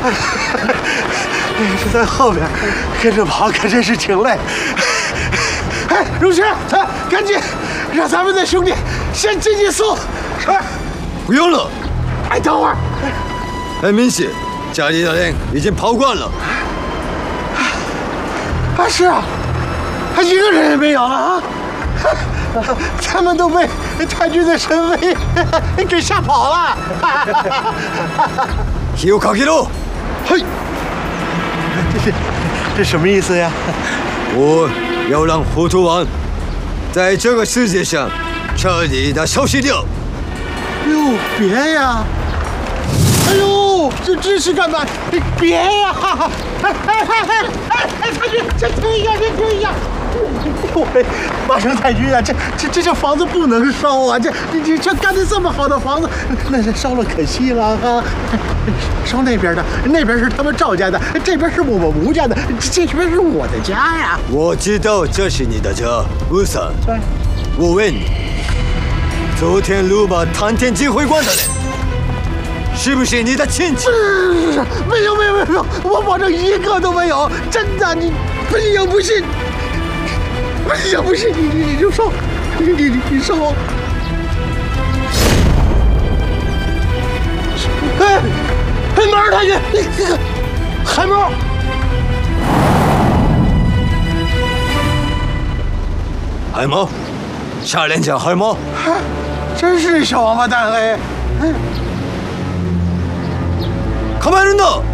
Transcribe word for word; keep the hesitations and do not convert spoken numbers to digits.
这在后边跟着跑可真是挺累。哎，荣轩，哎，赶紧让咱们的兄弟先进去送。是， 不用了。 哎，等会儿。 很明显，家里的人已经跑光了。 啊，是啊，还一个人也没有了啊！咱们都被太君的神威给吓跑了。 火をかけろ！ 嘿，这是这什么意思呀？ 我要让虎图王在这个世界上彻底的消失掉。 哟，别呀！哎呦，这这是干嘛？别呀！哎哎哎哎哎哎，太君，先停一下，先停一下！喂，马生太君啊，这这这这房子不能烧啊！这你你这干的这么好的房子，那这烧了可惜了啊！烧那边的，那边是他们赵家的，这边是我们吴家的，这边是我的家呀！ 我知道这是你的家，吴三。我问你，昨天路把谈天机会馆的人，是不是你的亲戚？ 没有没有没有，我保证一个都没有，真的！你你要不信，要不信你你你就烧，你你你烧！哎，黑毛太君，你这个海猫， 海猫，下连讲海猫， 真是小王八蛋哎！ 構えるんだ！